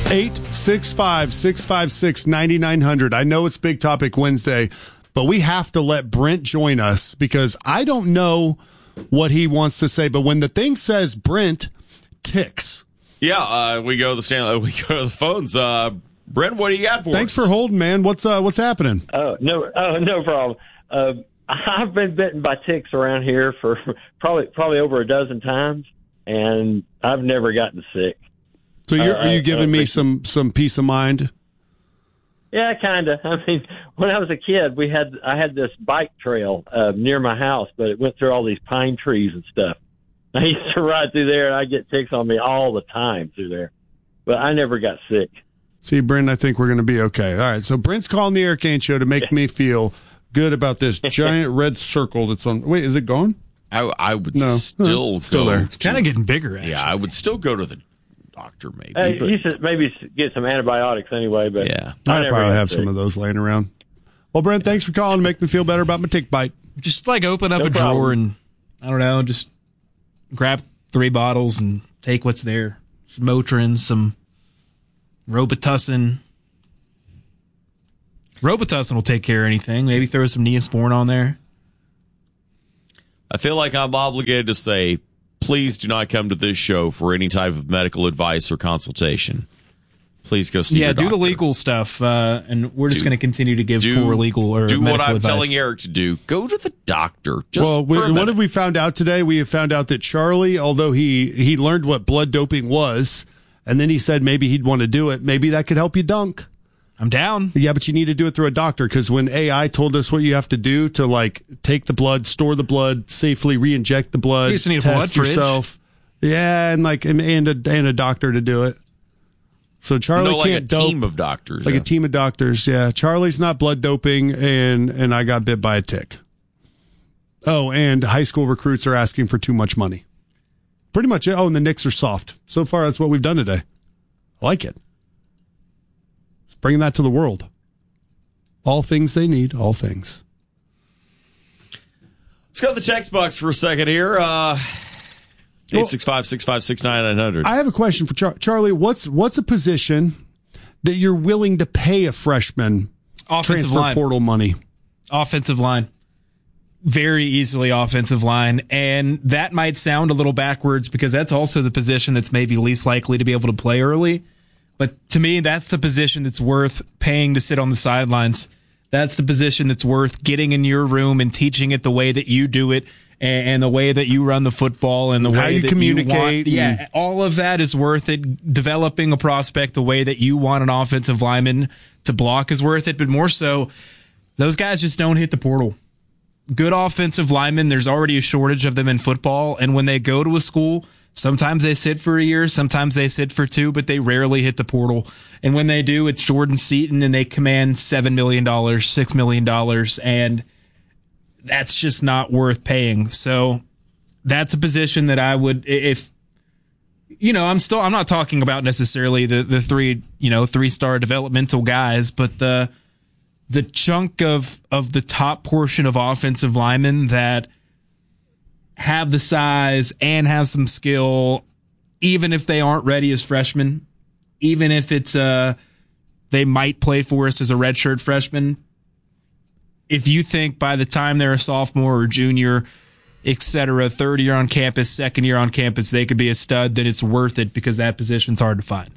865-656-9900. I know it's Big Topic Wednesday, but we have to let Brent join us because I don't know what he wants to say. But when the thing says Brent, ticks. Yeah, we go to the phones. Brent, what do you got for us? Thanks for holding, man. What's happening? No problem. I've been bitten by ticks around here for probably over a dozen times, and I've never gotten sick. So are you giving me some peace of mind? Yeah, kind of. I mean, when I was a kid, I had this bike trail near my house, but it went through all these pine trees and stuff. I used to ride through there, and I'd get ticks on me all the time through there. But I never got sick. See, Brent, I think we're going to be okay. All right, so Brent's calling the Eric Kane Show to make me feel good about this giant red circle that's on. Wait, is it gone? I would still there. It's kind of getting bigger, actually. Yeah, I would still go to the doctor, maybe. You should maybe get some antibiotics anyway. But yeah, I probably have some of those laying around. Well, Brent, thanks for calling to make me feel better about my tick bite. Just open up a drawer and, I don't know, just grab 3 bottles and take what's there. Some Motrin, some Robitussin. Robitussin will take care of anything. Maybe throw some Neosporin on there. I feel like I'm obligated to say, please do not come to this show for any type of medical advice or consultation. Please go see your doctor. Do the legal stuff, and we're just going to continue to give poor legal or medical what I'm advice. telling Eric to do. Go to the doctor. What have we found out today? We have found out that Charlie, although he learned what blood doping was, and then he said maybe he'd want to do it, maybe that could help you dunk. I'm down. Yeah, but you need to do it through a doctor, because when AI told us what you have to do to take the blood, store the blood, safely re-inject the blood, you just need a test blood yourself. Yeah, and a doctor to do it. So Charlie can't dope. Like a team of doctors. A team of doctors, yeah. Charlie's not blood doping, and I got bit by a tick. Oh, and high school recruits are asking for too much money. Pretty much it. Oh, and the Knicks are soft. So far, that's what we've done today. I like it. Bringing that to the world. All things they need, all things. Let's go to the text box for a second here. 865-656-9900. I have a question for Charlie. What's a position that you're willing to pay a freshman offensive transfer line portal money? Offensive line. Very easily offensive line. And that might sound a little backwards because that's also the position that's maybe least likely to be able to play early. But to me, that's the position that's worth paying to sit on the sidelines. That's the position that's worth getting in your room and teaching it the way that you do it and the way that you run the football and the way you that communicate. You want. Yeah, all of that is worth it. Developing a prospect the way that you want an offensive lineman to block is worth it. But more so, those guys just don't hit the portal. Good offensive linemen, there's already a shortage of them in football. And when they go to a school, sometimes they sit for a year, sometimes they sit for 2, but they rarely hit the portal. And when they do, it's Jordan Seaton, and they command $7 million, $6 million, and that's just not worth paying. So that's a position that I would, if, I'm not talking about necessarily the 3-star developmental guys, but the chunk of the top portion of offensive linemen that have the size and have some skill, even if they aren't ready as freshmen, even if it's they might play for us as a redshirt freshman. If you think by the time they're a sophomore or junior, etc., third year on campus, second year on campus, they could be a stud, then it's worth it because that position's hard to find.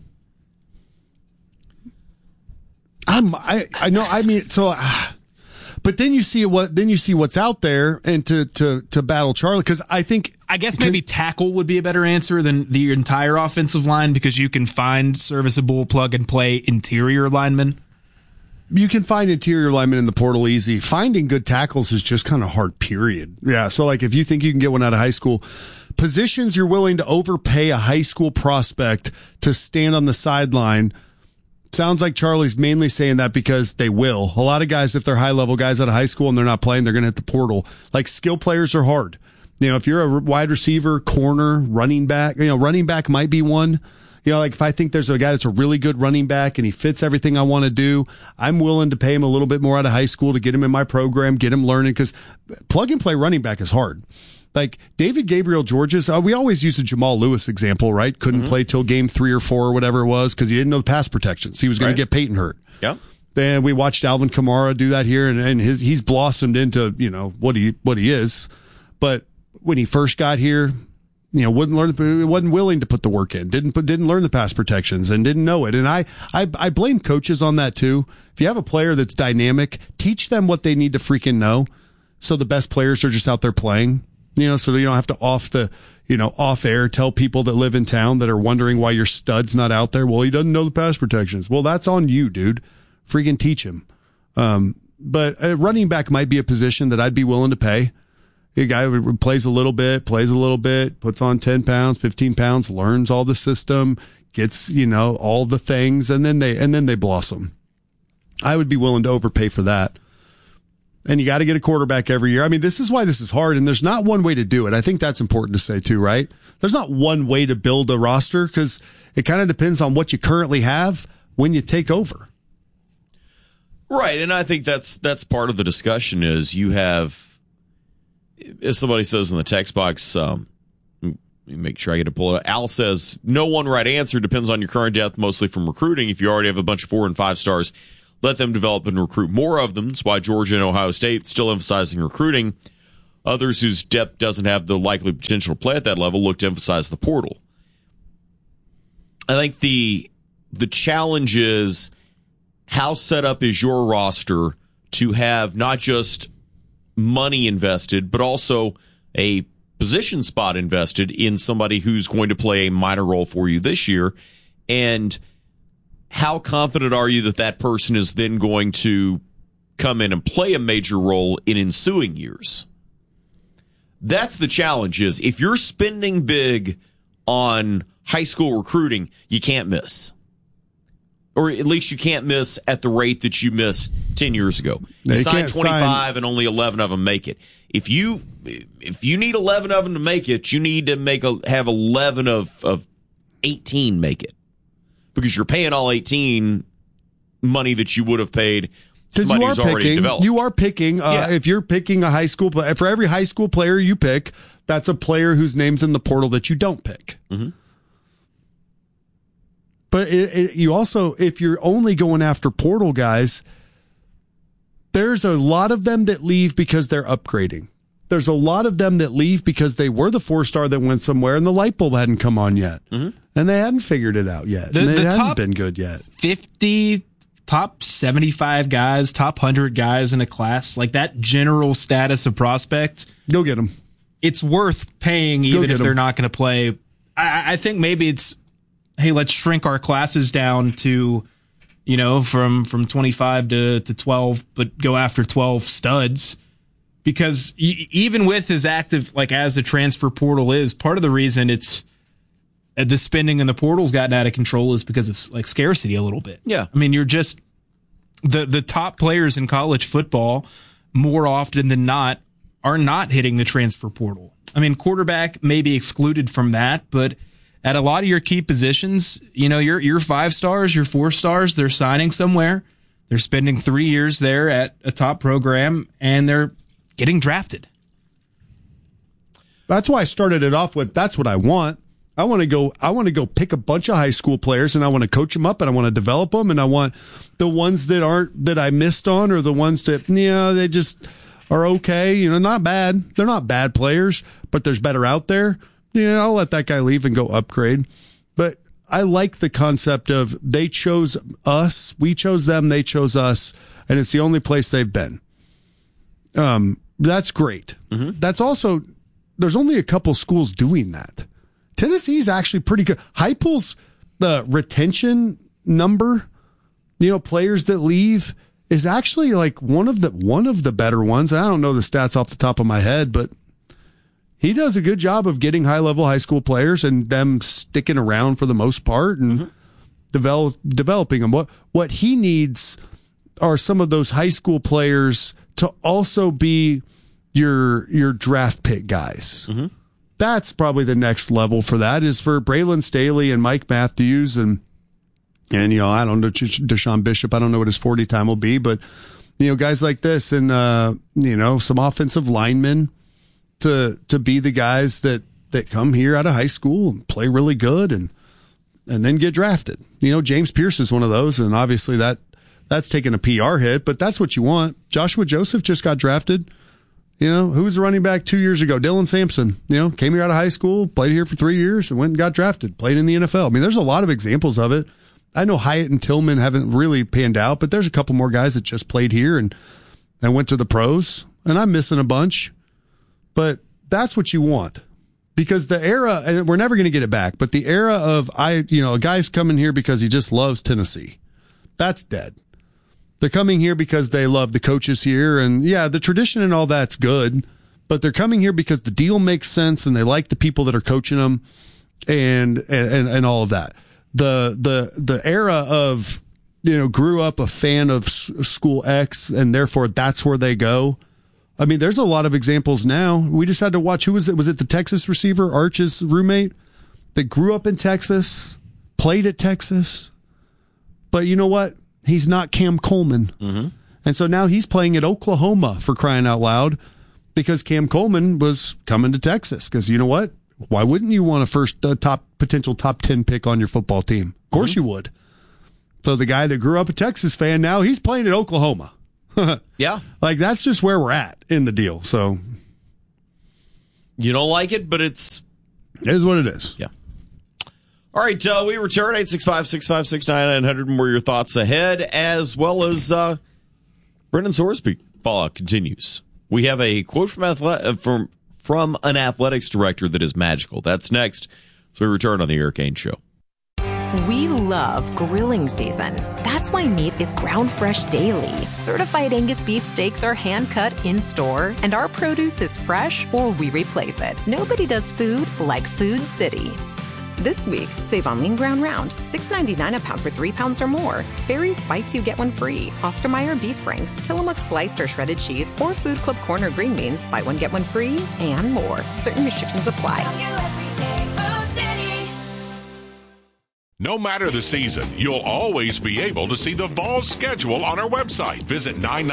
I know. I mean, so, but then you see what's out there, and to battle Charlie, because I guess maybe tackle would be a better answer than the entire offensive line, because you can find serviceable plug and play interior linemen. You can find interior linemen in the portal easy. Finding good tackles is just kind of hard, period. Yeah, so if you think you can get one out of high school, positions you're willing to overpay a high school prospect to stand on the sideline. Sounds like Charlie's mainly saying that because they will. A lot of guys, if they're high-level guys out of high school and they're not playing, they're going to hit the portal. Skill players are hard. If you're a wide receiver, corner, running back, running back might be one. If I think there's a guy that's a really good running back and he fits everything I want to do, I'm willing to pay him a little bit more out of high school to get him in my program, get him learning, because plug and play running back is hard. Like David Gabriel Georges, we always use the Jamal Lewis example, right? Couldn't play till game 3 or 4 or whatever it was because he didn't know the pass protections. He was going to get Peyton hurt. Yeah. Then we watched Alvin Kamara do that here, and he's blossomed into what he is. But when he first got here, wasn't willing to put the work in, didn't learn the pass protections, and didn't know it. And I blame coaches on that too. If you have a player that's dynamic, teach them what they need to freaking know, so the best players are just out there playing. So you don't have to off air tell people that live in town that are wondering why your stud's not out there. Well, he doesn't know the pass protections. Well, that's on you, dude. Freaking teach him. But a running back might be a position that I'd be willing to pay. A guy who plays a little bit, puts on 10 pounds, 15 pounds, learns all the system, gets, all the things, and then they blossom. I would be willing to overpay for that. And you got to get a quarterback every year. I mean, this is why this is hard, and there's not one way to do it. I think that's important to say too, right? There's not one way to build a roster because it kind of depends on what you currently have when you take over. Right, and I think that's part of the discussion is you have, as somebody says in the text box, make sure I get to pull it up. Al says, no one right answer, depends on your current depth, mostly from recruiting. If you already have a bunch of 4 and 5 stars, let them develop and recruit more of them. That's why Georgia and Ohio State still emphasizing recruiting. Others whose depth doesn't have the likely potential to play at that level look to emphasize the portal. I think the challenge is how set up is your roster to have not just money invested, but also a position spot invested in somebody who's going to play a minor role for you this year. And how confident are you that that person is then going to come in and play a major role in ensuing years? That's the challenge is if you're spending big on high school recruiting, you can't miss. Or at least you can't miss at the rate that you missed 10 years ago. You sign 25 and only 11 of them make it. If you need 11 of them to make it, you need to have 11 of 18 make it. Because you're paying all 18 money that you would have paid somebody who's already developed. You are picking. If you're picking a high school player, for every high school player you pick, that's a player whose name's in the portal that you don't pick. Mm-hmm. But you also, if you're only going after portal guys, there's a lot of them that leave because they're upgrading. There's a lot of them that leave because they were the 4-star that went somewhere and the light bulb hadn't come on yet. Mm-hmm. And they hadn't figured it out yet. And they hadn't been good yet. 50, top 75 guys, top 100 guys in a class, like that general status of prospect. Go get them. It's worth paying even if they're not going to play. I think maybe it's, hey, let's shrink our classes down to, from 25 to 12, but go after 12 studs. Because even with as active, as the transfer portal is, part of the reason it's the spending in the portal's gotten out of control is because of scarcity a little bit. Yeah. I mean, you're just the top players in college football more often than not are not hitting the transfer portal. I mean, quarterback may be excluded from that, but at a lot of your key positions, your 5 stars, your 4 stars, they're signing somewhere. They're spending 3 years there at a top program, and they're getting drafted. That's why I started it off with, that's what I want. I want to go pick a bunch of high school players, and I want to coach them up, and I want to develop them, and I want the ones that I missed on, or the ones that, they just are okay, not bad. They're not bad players, but there's better out there. I'll let that guy leave and go upgrade. But I like the concept of they chose us, we chose them, they chose us, and it's the only place they've been. That's great. Mm-hmm. That's also, there's only a couple schools doing that. Tennessee's actually pretty good. Heupel's retention number, players that leave, is actually one of the better ones. I don't know the stats off the top of my head, but he does a good job of getting high-level high school players and them sticking around for the most part and developing them. What he needs are some of those high school players to also be your draft pick guys. Mm-hmm. That's probably the next level for that, is for Braylon Staley and Mike Matthews and I don't know, Deshaun Bishop. I don't know what his 40 time will be, but guys like this and some offensive linemen. to be the guys that come here out of high school and play really good and then get drafted. James Pierce is one of those, and obviously that's taken a PR hit, but that's what you want. Joshua Joseph just got drafted. Who was the running back 2 years ago? Dylan Sampson, came here out of high school, played here for 3 years, and went and got drafted, played in the NFL. I mean, there's a lot of examples of it. I know Hyatt and Tillman haven't really panned out, but there's a couple more guys that just played here and went to the pros, and I'm missing a bunch. But that's what you want, because the era, and we're never going to get it back, but the era of a guy's coming here because he just loves Tennessee, that's dead. They're coming here because they love the coaches here, and yeah, the tradition and all that's good, but they're coming here because the deal makes sense and they like the people that are coaching them and all of that. The era of, grew up a fan of school X and therefore that's where they go. I mean, there's a lot of examples now. We just had to watch, who was it? Was it the Texas receiver, Arch's roommate, that grew up in Texas, played at Texas, but you know what? He's not Cam Coleman. Mm-hmm. And so now he's playing at Oklahoma, for crying out loud, because Cam Coleman was coming to Texas. Because you know what? Why wouldn't you want a potential top 10 pick on your football team? Of course you would. So the guy that grew up a Texas fan, now he's playing at Oklahoma. Yeah. Like, that's just where we're at in the deal. So you don't like it, but it is what it is. Yeah. All right, we return 865-656-9900. More your thoughts ahead, as well as Brendan Sorsby fallout continues. We have a quote from an athletics director that is magical. That's next. So we return on the Eric Kane Show. We love grilling season. That's why meat is ground fresh daily. Certified Angus beef steaks are hand cut in store, and our produce is fresh or we replace it. Nobody does food like Food City. This week, save on lean ground round, $6.99 a pound for 3 pounds or more. Barry's Buy 2 Get 1 free. Oscar Mayer beef franks, Tillamook sliced or shredded cheese, or Food Club Corner green beans, buy 1 get 1 free, and more. Certain restrictions apply. No matter the season, you'll always be able to see the Vols schedule on our website. Visit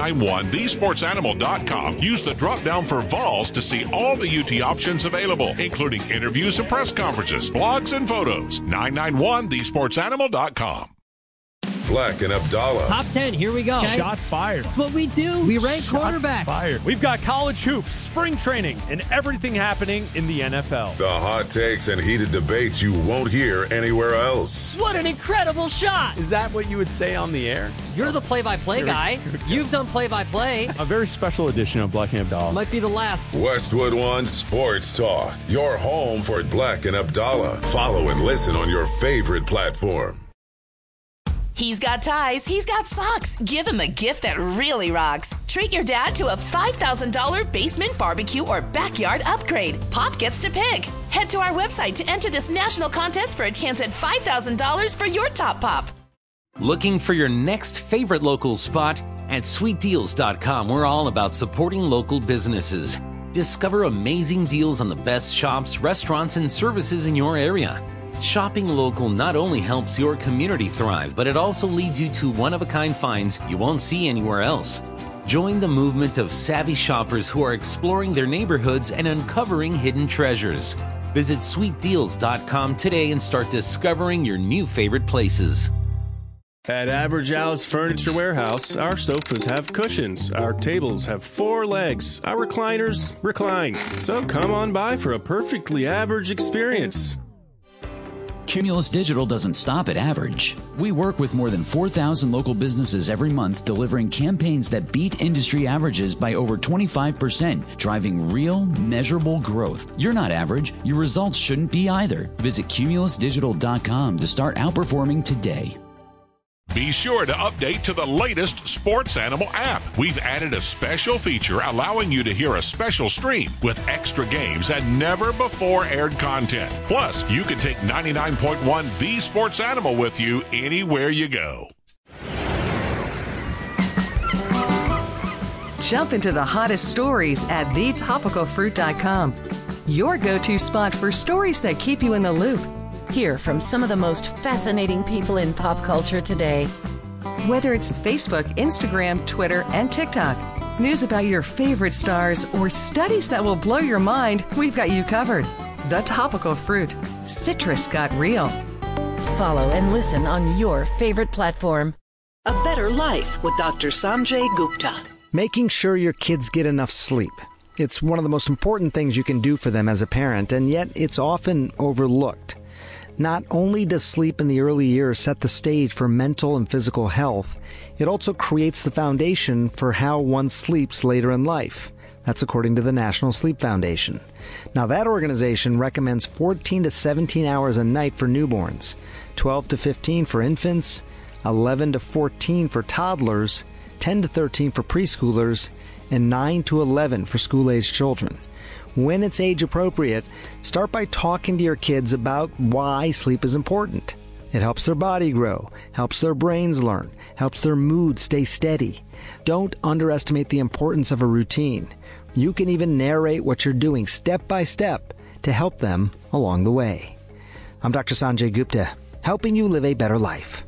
991thesportsanimal.com. Use the drop-down for Vols to see all the UT options available, including interviews and press conferences, blogs, and photos. 991thesportsanimal.com. Black and Abdallah. Top 10, here we go. Okay. Shots fired. That's what we do. We rank quarterbacks. Fired. We've got college hoops, spring training, and everything happening in the NFL. The hot takes and heated debates you won't hear anywhere else. What an incredible shot. Is that what you would say on the air? You're the play-by-play guy. You've done play-by-play. A very special edition of Black and Abdallah. Might be the last. Westwood One Sports Talk. Your home for Black and Abdallah. Follow and listen on your favorite platform. He's got ties, he's got socks. Give him a gift that really rocks. Treat your dad to a $5,000 basement barbecue or backyard upgrade. Pop gets to pick. Head to our website to enter this national contest for a chance at $5,000 for your top pop. Looking for your next favorite local spot? At sweetdeals.com, we're all about supporting local businesses. Discover amazing deals on the best shops, restaurants, and services in your area. Shopping local not only helps your community thrive, but it also leads you to one-of-a-kind finds you won't see anywhere else. Join the movement of savvy shoppers who are exploring their neighborhoods and uncovering hidden treasures. Visit sweetdeals.com today and start discovering your new favorite places. At Average Al's Furniture Warehouse, our sofas have cushions, our tables have 4 legs, our recliners recline. So come on by for a perfectly average experience. Cumulus Digital doesn't stop at average. We work with more than 4,000 local businesses every month, delivering campaigns that beat industry averages by over 25%, driving real, measurable growth. You're not average. Your results shouldn't be either. Visit cumulusdigital.com to start outperforming today. Be sure to update to the latest Sports Animal app. We've added a special feature allowing you to hear a special stream with extra games and never-before-aired content. Plus, you can take 99.1 The Sports Animal with you anywhere you go. Jump into the hottest stories at thetopicalfruit.com. Your go-to spot for stories that keep you in the loop. Hear from some of the most fascinating people in pop culture today. Whether it's Facebook, Instagram, Twitter, and TikTok, news about your favorite stars, or studies that will blow your mind, we've got you covered. The Topical Fruit. Citrus got real. Follow and listen on your favorite platform. A Better Life with Dr. Sanjay Gupta. Making sure your kids get enough sleep. It's one of the most important things you can do for them as a parent, and yet it's often overlooked. Not only does sleep in the early years set the stage for mental and physical health, it also creates the foundation for how one sleeps later in life. That's according to the National Sleep Foundation. Now, that organization recommends 14 to 17 hours a night for newborns, 12 to 15 for infants, 11 to 14 for toddlers, 10 to 13 for preschoolers, and 9 to 11 for school-aged children. When it's age appropriate, start by talking to your kids about why sleep is important. It helps their body grow, helps their brains learn, helps their mood stay steady. Don't underestimate the importance of a routine. You can even narrate what you're doing step by step to help them along the way. I'm Dr. Sanjay Gupta, helping you live a better life.